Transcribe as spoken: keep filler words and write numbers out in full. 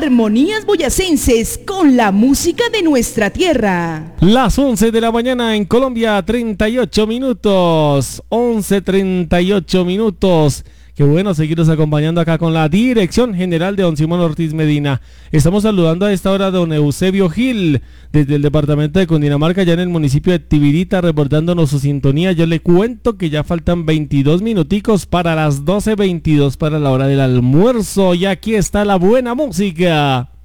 Armonías boyacenses con la música de nuestra tierra. Las once de la mañana en Colombia, treinta y ocho minutos. once treinta y ocho minutos. Qué bueno seguirnos acompañando acá con la Dirección General de don Simón Ortiz Medina. Estamos saludando a esta hora a don Eusebio Gil, desde el departamento de Cundinamarca, ya en el municipio de Tibirita, reportándonos su sintonía. Yo le cuento que ya faltan veintidós minuticos para las doce veintidós para la hora del almuerzo. Y aquí está la buena música.